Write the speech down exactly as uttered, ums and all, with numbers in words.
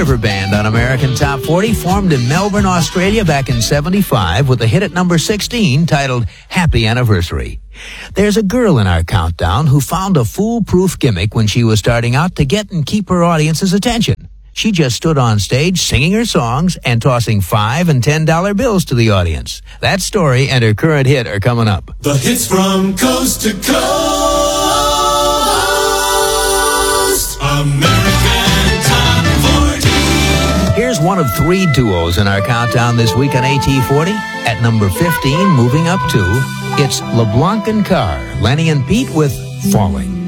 River Band on American Top forty, formed in Melbourne, Australia back in seventy-five with a hit at number sixteen titled Happy Anniversary. There's a girl in our countdown who found a foolproof gimmick when she was starting out to get and keep her audience's attention. She just stood on stage singing her songs and tossing five and ten dollar bills to the audience. That story and her current hit are coming up. The hits from coast to coast. American Top forty. Here's one of three duos in our countdown this week on A T forty. At number fifteen, moving up two, it's LeBlanc and Carr, Lenny and Pete with Falling.